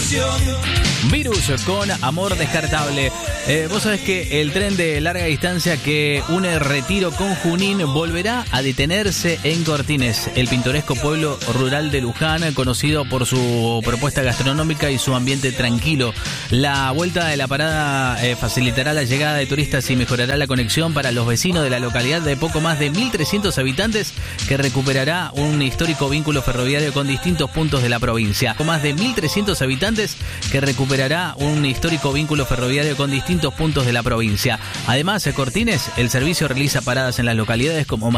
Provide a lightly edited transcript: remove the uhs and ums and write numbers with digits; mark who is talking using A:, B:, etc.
A: Virus con Amor Descartable. Vos sabés que el tren de larga distancia que une Retiro con Junín volverá a detenerse en Cortines, el pintoresco pueblo rural de Luján, conocido por su propuesta gastronómica y su ambiente tranquilo. La vuelta de la parada facilitará la llegada de turistas y mejorará la conexión para los vecinos de la localidad de poco más de 1.300 habitantes, que recuperará un histórico vínculo ferroviario con distintos puntos de la provincia. Con más de 1.300 habitantes que recuperará un histórico vínculo ferroviario con distintos puntos de la provincia. Además, Cortines, el servicio realiza paradas en las localidades como